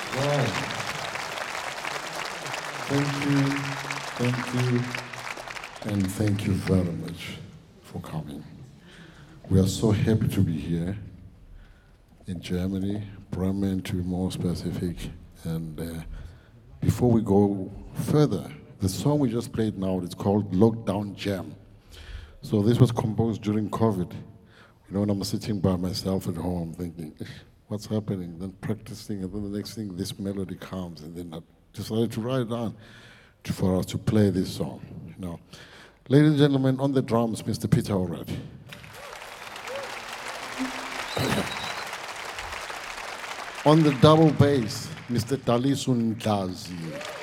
Wow. Thank you, and thank you very much for coming. We are so happy to be here in Germany, Bremen to be more specific. And before we go further, the song we just played now is called Lockdown Jam. So this was composed during COVID. You know, when I'm sitting by myself at home thinking, what's happening? Then practicing, and then the next thing, this melody comes, and then I decided to write it down for us to play this song. You know, ladies and gentlemen, on the drums, Mr. Peter Orad. On the double bass, Mr. Dalisun Ndlazi.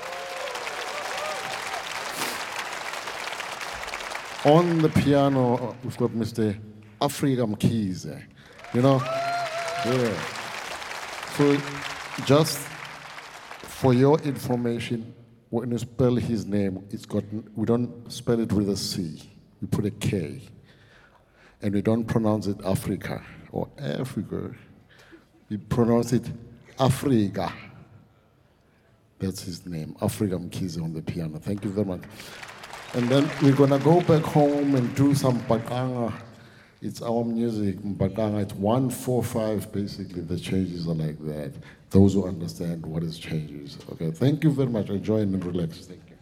On the piano, we've got Mr. Afrika Mkhize. You know? Yeah. So, just for your information, when you spell his name, we don't spell it with a C. We put a K. And we don't pronounce it Africa or Africa. We pronounce it Afrika. That's his name, Afrika Mkhize on the piano. Thank you very much. And then we're gonna go back home and do some Mbaqanga. It's our music, Mbaqanga. It's 1-4-5, basically. The changes are like that. Those who understand what is changes. Okay, thank you very much. Enjoy and relax. Thank you.